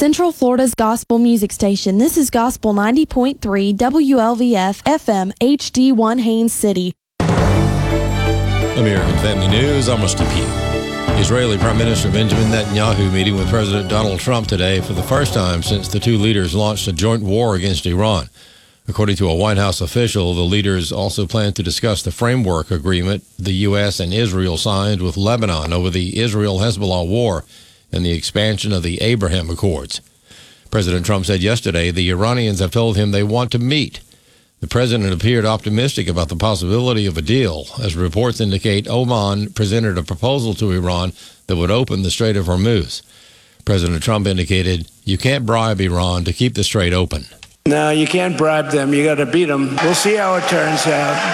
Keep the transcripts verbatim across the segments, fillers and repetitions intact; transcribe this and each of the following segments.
Central Florida's gospel music station. This is Gospel ninety point three W L V F F M H D one Haines City. American Family News, I'm Rusty Pugh. Israeli Prime Minister Benjamin Netanyahu meeting with President Donald Trump today for the first time since the two leaders launched a joint war against Iran. According to a White House official, the leaders also plan to discuss the framework agreement the U S and Israel signed with Lebanon over the Israel-Hezbollah war and the expansion of the Abraham Accords. President Trump said yesterday the Iranians have told him they want to meet. The president appeared optimistic about the possibility of a deal, as reports indicate Oman presented a proposal to Iran that would open the Strait of Hormuz. President Trump indicated, "You can't bribe Iran to keep the strait open." No, you can't bribe them. You got to beat them. We'll see how it turns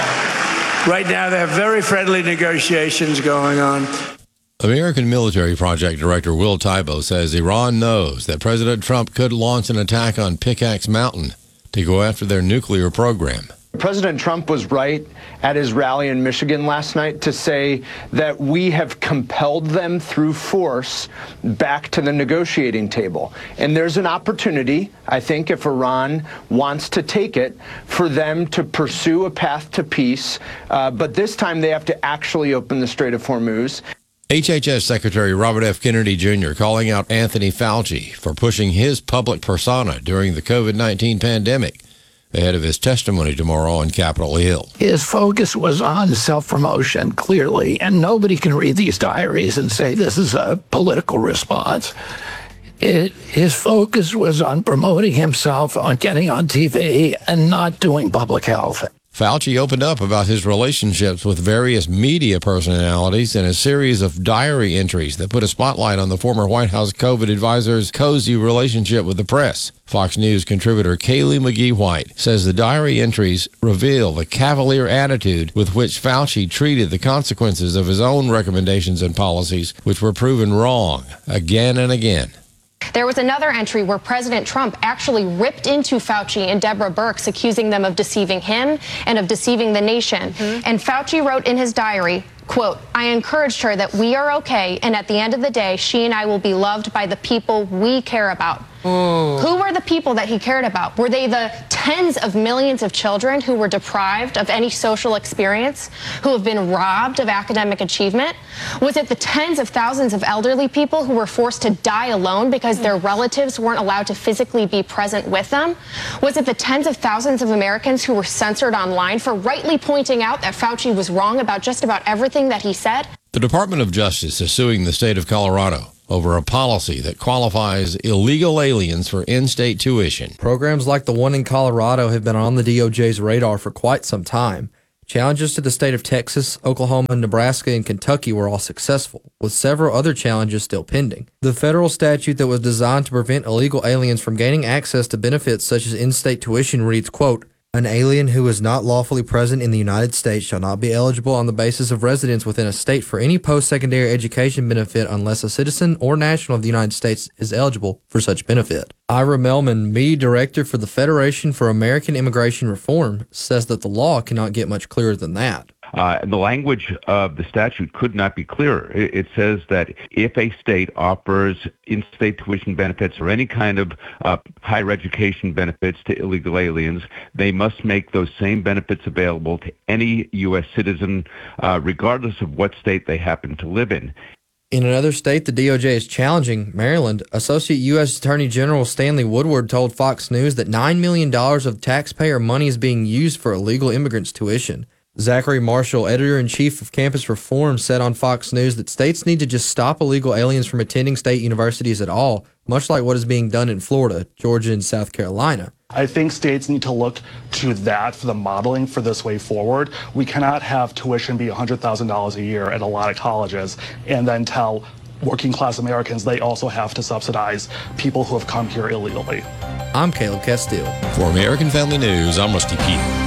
out. Right now, they have very friendly negotiations going on. American Military Project Director Will Tybo says Iran knows that President Trump could launch an attack on Pickaxe Mountain to go after their nuclear program. President Trump was right at his rally in Michigan last night to say that we have compelled them through force back to the negotiating table. And there's an opportunity, I think, if Iran wants to take it, for them to pursue a path to peace. Uh, but this time they have to actually open the Strait of Hormuz. H H S Secretary Robert F. Kennedy Junior calling out Anthony Fauci for pushing his public persona during the COVID nineteen pandemic ahead of his testimony tomorrow on Capitol Hill. His focus was on self-promotion, clearly, and nobody can read these diaries and say this is a political response. It, his focus was on promoting himself, on getting on T V, and not doing public health. Fauci opened up about his relationships with various media personalities in a series of diary entries that put a spotlight on the former White House COVID advisor's cozy relationship with the press. Fox News contributor Kaylee McGee White says the diary entries reveal the cavalier attitude with which Fauci treated the consequences of his own recommendations and policies, which were proven wrong again and again. There was another entry where President Trump actually ripped into Fauci and Deborah Birx, accusing them of deceiving him and of deceiving the nation. Mm-hmm. And Fauci wrote in his diary, quote, "I encouraged her that we are okay, and at the end of the day, she and I will be loved by the people we care about." Mm. Who were the people that he cared about? Were they the tens of millions of children who were deprived of any social experience, who have been robbed of academic achievement? Was it the tens of thousands of elderly people who were forced to die alone because their relatives weren't allowed to physically be present with them? Was it the tens of thousands of Americans who were censored online for rightly pointing out that Fauci was wrong about just about everything that he said? The Department of Justice is suing the state of Colorado over a policy that qualifies illegal aliens for in-state tuition. Programs like the one in Colorado have been on the D O J's radar for quite some time. Challenges to the state of Texas, Oklahoma, Nebraska, and Kentucky were all successful, with several other challenges still pending. The federal statute that was designed to prevent illegal aliens from gaining access to benefits such as in-state tuition reads, quote, "An alien who is not lawfully present in the United States shall not be eligible on the basis of residence within a state for any post-secondary education benefit unless a citizen or national of the United States is eligible for such benefit." Ira Melman, Media Director for the Federation for American Immigration Reform, says that the law cannot get much clearer than that. Uh, the language of the statute could not be clearer. It, it says that if a state offers in-state tuition benefits or any kind of uh, higher education benefits to illegal aliens, they must make those same benefits available to any U S citizen, uh, regardless of what state they happen to live in. In another state the D O J is challenging, Maryland, Associate U S Attorney General Stanley Woodward told Fox News that nine million dollars of taxpayer money is being used for illegal immigrants' tuition. Zachary Marshall, editor-in-chief of Campus Reform, said on Fox News that states need to just stop illegal aliens from attending state universities at all, much like what is being done in Florida, Georgia, and South Carolina. I think states need to look to that for the modeling for this way forward. We cannot have tuition be one hundred thousand dollars a year at a lot of colleges and then tell working class Americans they also have to subsidize people who have come here illegally. I'm Caleb Castile. For American Family News, I'm Rusty Pugh.